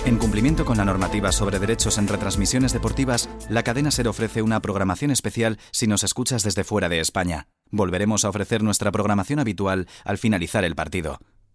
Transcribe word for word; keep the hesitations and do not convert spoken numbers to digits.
En cumplimiento con la normativa sobre derechos en retransmisiones deportivas, la cadena SER ofrece una programación especial si nos escuchas desde fuera de España. Volveremos a ofrecer nuestra programación habitual al finalizar el partido.